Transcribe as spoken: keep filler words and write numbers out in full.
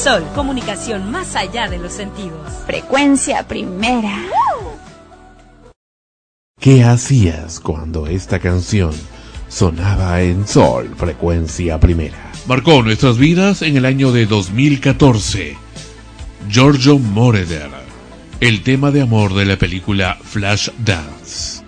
Sol, comunicación más allá de los sentidos. Frecuencia Primera. ¿Qué hacías cuando esta canción sonaba en Sol, Frecuencia Primera? Marcó nuestras vidas en el año de dos mil catorce. Giorgio Moroder, el tema de amor de la película Flashdance.